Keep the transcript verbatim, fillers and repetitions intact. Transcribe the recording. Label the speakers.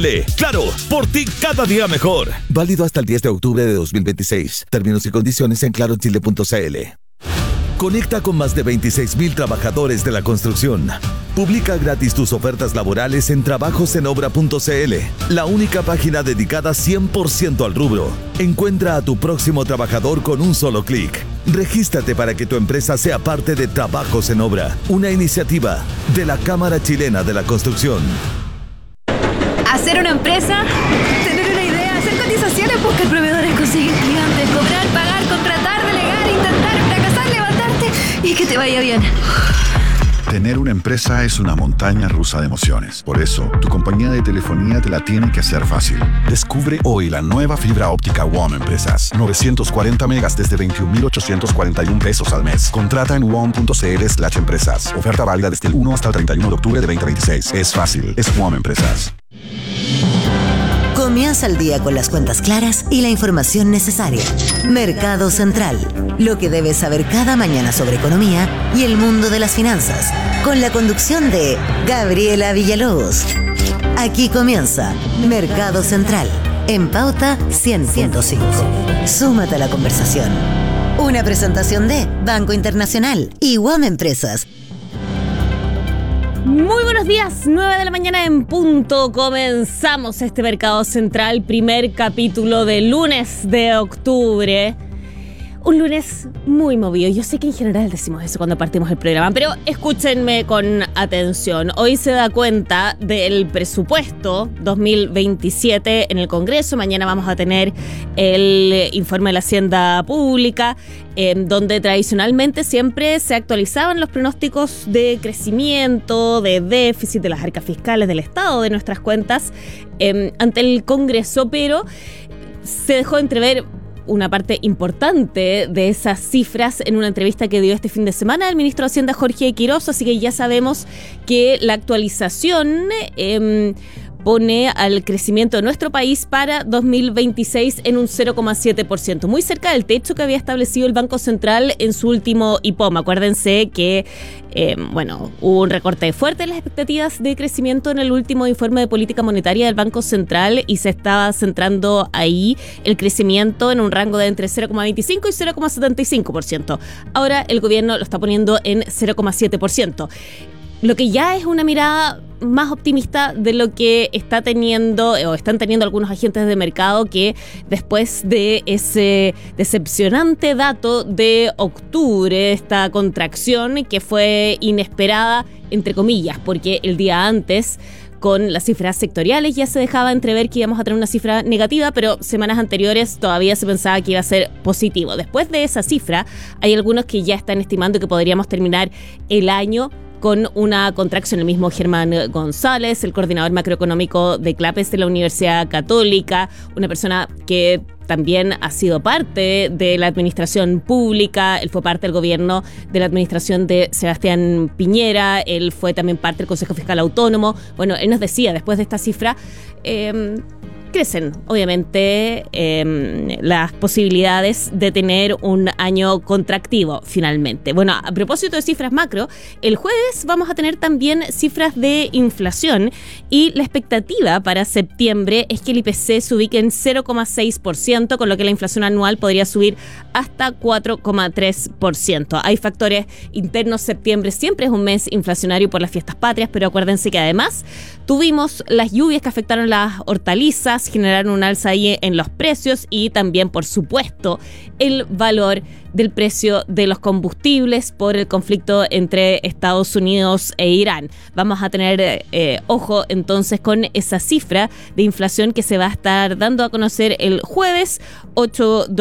Speaker 1: Claro, por ti cada día mejor. Válido hasta el diez de octubre de dos mil veintiséis. Términos y condiciones en claro chile punto c l. Conecta con más de veintiséis mil trabajadores de la construcción. Publica gratis tus ofertas laborales en trabajos en obra punto c l, la única página dedicada cien por ciento al rubro. Encuentra a tu próximo trabajador con un solo clic. Regístrate para que tu empresa sea parte de Trabajos en Obra, una iniciativa de la Cámara Chilena de la Construcción.
Speaker 2: Hacer una empresa, tener una idea, hacer cotizaciones, buscar proveedores, conseguir clientes, cobrar, pagar, contratar, delegar, intentar, fracasar, levantarte y que te vaya bien.
Speaker 3: Tener una empresa es una montaña rusa de emociones. Por eso, tu compañía de telefonía te la tiene que hacer fácil. Descubre hoy la nueva fibra óptica W O M Empresas. novecientos cuarenta megas desde veintiún mil ochocientos cuarenta y uno pesos al mes. Contrata en wom punto c l slash empresas. Oferta válida desde el uno hasta el treinta y uno de octubre de veinte veintiséis. Es fácil. Es W O M Empresas.
Speaker 4: Comienza el día con las cuentas claras y la información necesaria. Mercado Central. Lo que debes saber cada mañana sobre economía y el mundo de las finanzas. Con la conducción de Gabriela Villalobos. Aquí comienza Mercado Central. En Pauta cien punto cinco. Súmate a la conversación. Una presentación de Banco Internacional y W O M Empresas.
Speaker 5: Muy buenos días, nueve de la mañana en punto. Comenzamos este Mercado Central, primer capítulo del lunes de octubre. Un lunes muy movido. Yo sé que en general decimos eso cuando partimos el programa, pero escúchenme con atención. Hoy se da cuenta del presupuesto dos mil veintisiete en el Congreso. Mañana vamos a tener el informe de la Hacienda Pública, eh, donde tradicionalmente siempre se actualizaban los pronósticos de crecimiento, de déficit, de las arcas fiscales, del estado de nuestras cuentas eh, ante el Congreso, pero se dejó entrever una parte importante de esas cifras en una entrevista que dio este fin de semana el ministro de Hacienda Jorge Quiroz, así que ya sabemos que la actualización eh, pone al crecimiento de nuestro país para dos mil veintiséis en un cero coma siete por ciento, muy cerca del techo que había establecido el Banco Central en su último I P O M. Acuérdense que eh, bueno, hubo un recorte fuerte en las expectativas de crecimiento en el último informe de política monetaria del Banco Central y se estaba centrando ahí el crecimiento en un rango de entre cero coma veinticinco y cero coma setenta y cinco por ciento. Ahora el gobierno lo está poniendo en cero coma siete por ciento. Lo que ya es una mirada más optimista de lo que está teniendo o están teniendo algunos agentes de mercado, que después de ese decepcionante dato de octubre, esta contracción que fue inesperada, entre comillas, porque el día antes con las cifras sectoriales ya se dejaba entrever que íbamos a tener una cifra negativa, pero semanas anteriores todavía se pensaba que iba a ser positivo. Después de esa cifra, hay algunos que ya están estimando que podríamos terminar el año con una contracción. El mismo Germán González, el coordinador macroeconómico de CLAPES de la Universidad Católica, una persona que también ha sido parte de la administración pública. Él fue parte del gobierno de la administración de Sebastián Piñera, él fue también parte del Consejo Fiscal Autónomo. Bueno, él nos decía, después de esta cifra, eh, crecen, obviamente, eh, las posibilidades de tener un año contractivo finalmente. Bueno, a propósito de cifras macro, el jueves vamos a tener también cifras de inflación y la expectativa para septiembre es que el I P C se ubique en cero coma seis por ciento, con lo que la inflación anual podría subir hasta cuatro coma tres por ciento. Hay factores internos. Septiembre siempre es un mes inflacionario por las fiestas patrias, pero acuérdense que además tuvimos las lluvias que afectaron las hortalizas, generaron un alza ahí en los precios y también, por supuesto, el valor del precio de los combustibles por el conflicto entre Estados Unidos e Irán. Vamos a tener eh, ojo entonces con esa cifra de inflación que se va a estar dando a conocer el jueves ocho